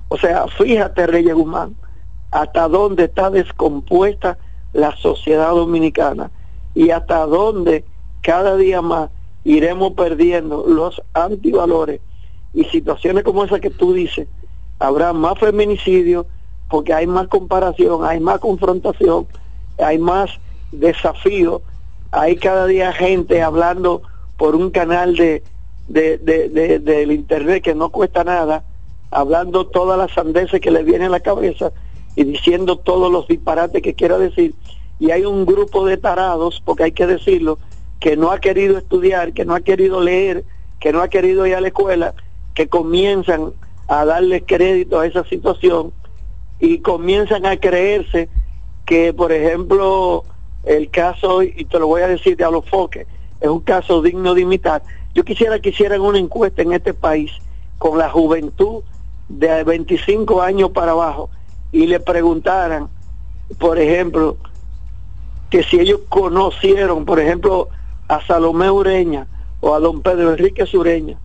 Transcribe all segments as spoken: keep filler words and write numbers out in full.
O sea, fíjate, Reyes Guzmán, hasta dónde está descompuesta la sociedad dominicana y hasta dónde cada día más iremos perdiendo los antivalores, y situaciones como esa que tú dices, habrá más feminicidios porque hay más comparación, hay más confrontación, hay más desafío, hay cada día gente hablando por un canal de, de, de, de, de del internet que no cuesta nada, hablando todas las sandeces que le vienen a la cabeza y diciendo todos los disparates que quiera decir, y hay un grupo de tarados, porque hay que decirlo, que no ha querido estudiar, que no ha querido leer, que no ha querido ir a la escuela, que comienzan a darle crédito a esa situación y comienzan a creerse que, por ejemplo, el caso, y te lo voy a decir de Alofoque, es un caso digno de imitar. Yo quisiera que hicieran una encuesta en este país con la juventud de veinticinco años para abajo y le preguntaran, por ejemplo, que si ellos conocieron, por ejemplo, a Salomé Ureña o a don Pedro Enrique Sureña,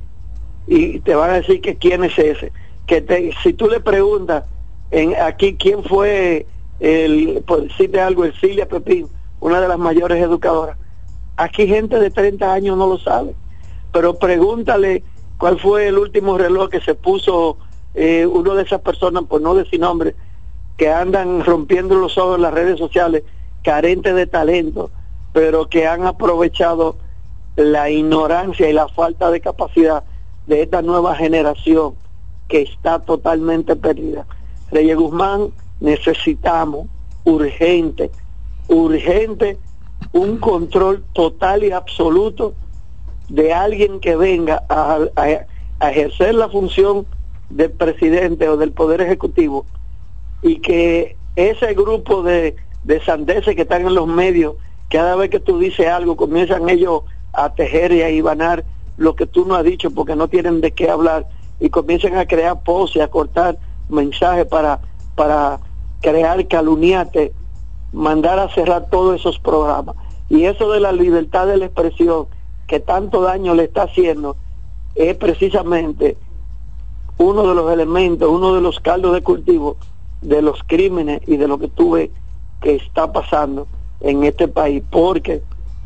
y te van a decir que quién es ese, que te, si tú le preguntas en aquí quién fue el, por decirte algo, el Cilia Pepín, una de las mayores educadoras, aquí gente de treinta años no lo sabe, pero pregúntale cuál fue el último reloj que se puso eh, uno de esas personas, por no decir nombre, que andan rompiendo los ojos en las redes sociales, carentes de talento, pero que han aprovechado la ignorancia y la falta de capacidad de esta nueva generación que está totalmente perdida. Reyes Guzmán, necesitamos urgente, urgente un control total y absoluto de alguien que venga a, a, a ejercer la función del presidente o del poder ejecutivo, y que ese grupo de, de sandeces que están en los medios, cada vez que tú dices algo, comienzan ellos a tejer y a hibanar lo que tú no has dicho porque no tienen de qué hablar, y comienzan a crear poses, a cortar mensajes para, para crear calumniate, mandar a cerrar todos esos programas. Y eso de la libertad de la expresión, que tanto daño le está haciendo, es precisamente uno de los elementos, uno de los caldos de cultivo de los crímenes y de lo que tú ves que está pasando en este país. Porque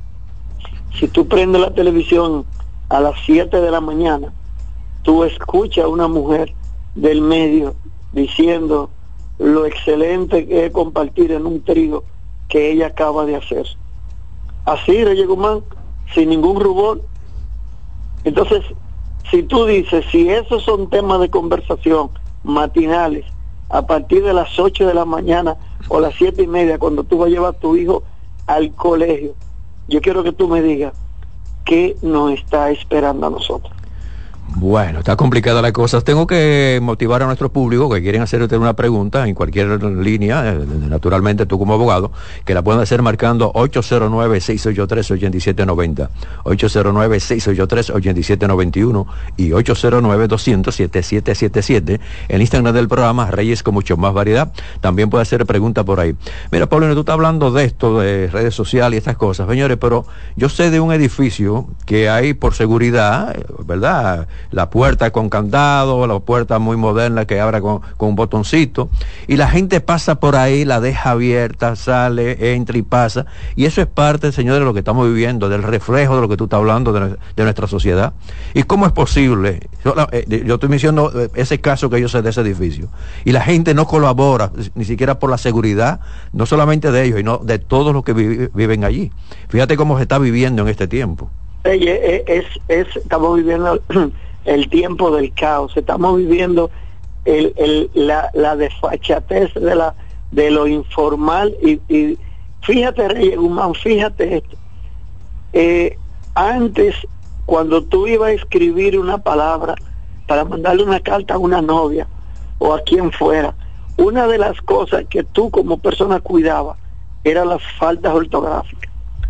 si tú prendes la televisión a las siete de la mañana, tú escuchas a una mujer del medio diciendo lo excelente que es compartir en un trío que ella acaba de hacer. Así, Reyes Guzmán, sin ningún rubor. Entonces, si tú dices, si esos son temas de conversación matinales, a partir de las ocho de la mañana o las siete y media, cuando tú vas a llevar a tu hijo al colegio, yo quiero que tú me digas qué nos está esperando a nosotros. Bueno, está complicada la cosa. Tengo que motivar a nuestro público que quieren hacerte una pregunta en cualquier línea, naturalmente tú como abogado, que la pueden hacer marcando ocho cero nueve, seis ocho tres, ocho siete nueve cero, ocho cero nueve, seis ocho tres, ocho siete nueve uno y ocho cero nueve, dos cero cero, siete siete siete siete. El Instagram del programa, Reyes con mucho más variedad. También puede hacer preguntas por ahí. Mira, Paulino, tú estás hablando de esto, de redes sociales y estas cosas, señores, pero yo sé de un edificio que hay por seguridad, ¿verdad?, la puerta con candado, la puerta muy moderna que abre con, con un botoncito, y la gente pasa por ahí, la deja abierta, sale, entra y pasa, y eso es parte, señores, de lo que estamos viviendo, del reflejo de lo que tú estás hablando de, de nuestra sociedad. ¿Y cómo es posible? Yo, eh, yo estoy diciendo ese caso que yo sé de ese edificio, y la gente no colabora, ni siquiera por la seguridad, no solamente de ellos, sino de todos los que vi, viven allí. Fíjate cómo se está viviendo en este tiempo. Es, es, es estamos viviendo el tiempo del caos, estamos viviendo el, el, la, la desfachatez de, la, de lo informal, y, y fíjate, Reyes Guzmán, fíjate esto, eh, antes, cuando tú ibas a escribir una palabra para mandarle una carta a una novia o a quien fuera, una de las cosas que tú como persona cuidabas eran las faltas ortográficas.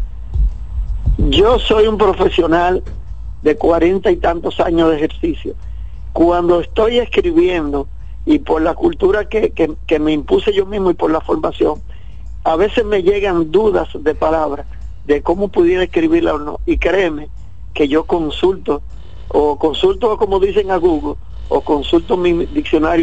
Yo soy un profesional de cuarenta y tantos años de ejercicio. Cuando estoy escribiendo, y por la cultura que, que, que me impuse yo mismo y por la formación, a veces me llegan dudas de palabras, de cómo pudiera escribirla o no, y créeme que yo consulto, o consulto como dicen a Google, o consulto mi diccionario